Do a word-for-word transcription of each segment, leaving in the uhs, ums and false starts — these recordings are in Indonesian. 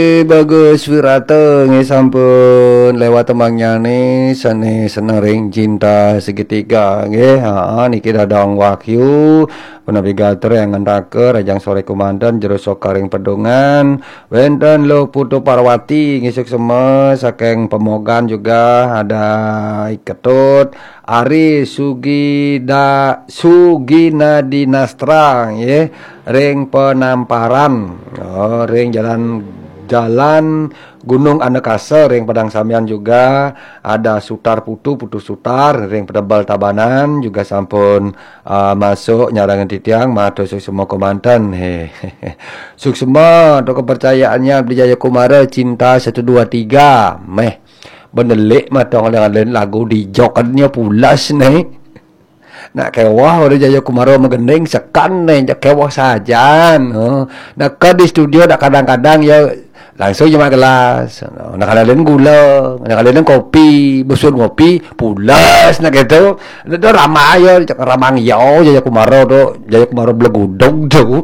Bagus Wirata nge sampun lewat temangnya nih sane senering cinta segitiga nge ha niki dadang Wahyu navigator yang ngendake rajang sore komandan jero sokaring pedongan wenten lo putu Parwati ngisuk seme saking Pemogan juga ada Iketut Ari Sugida Sugina Dinastra ya ring Penamparan oh ring jalan Jalan Gunung Anekase ring Padang Samyan juga ada Sutar Putu Putu Sutar ring Pedebal Tabanan juga sampun uh, masuk nyarangan titiang matur semua komandan he suk semua untuk kepercayaannya Abdi Jaya Kumara cinta satu dua tiga meh benelik mah dong dengan lagu di jokannya pulas nih nak kewah udah Jaya Kumara megending sekan nih kewah saja no. Nah ke di studio dah kadang-kadang ya langsung cuma gelas nak kalian gula nak kalian kopi busur ngopi pulas nak gitu itu ramah ya ramang yo Jaya Kumara tuh Jaya Kumara belegudong tuh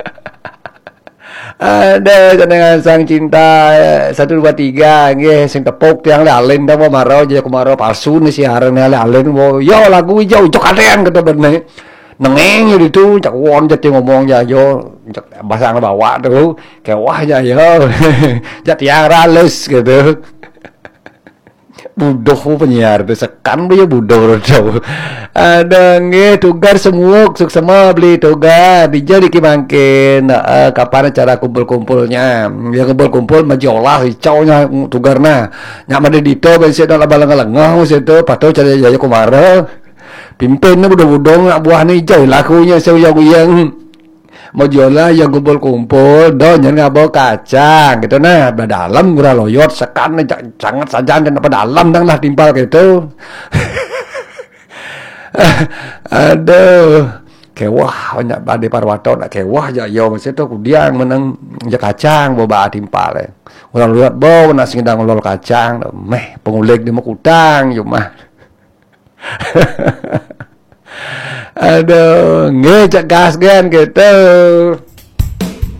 ada dengan sang cinta satu dua tiga nggih sing tepuk tiang lalin dah maro Jaya Kumara palsu nih siaran lalin yo lagu hijau cok katean kata bener nengeng itu cak won jati ngomong ya yo cak bahasa bawa tuh kayak wah ya yo jati yang rales gitu budoh penyiar tuh sekan dia budoh tuh ada nge tugar semua suk semua beli tugar dijadi kimangkin uh, kapan cara kumpul-kumpulnya ya kumpul-kumpul majolah hijaunya tugarna nyaman di dito bensin dalam baleng-baleng situ patuh cari Jaya Kumara pimpinnya budong-budong buah hijau lakunya seuyang-uyang mau jualan yang kumpul-kumpul do jangan ngabau kacang gitu nah dalam gura loyot sekan sangat saja dan apa dalam dang lah timpal gitu aduh kewah banyak badai Parwato nak kewah ya yo mesti tu kudiang menang ya kacang bawa timpal eh orang lihat bau nasi ngedang lol kacang meh pengulik dia mau kutang yo mah aduh ngecek gas kan gitu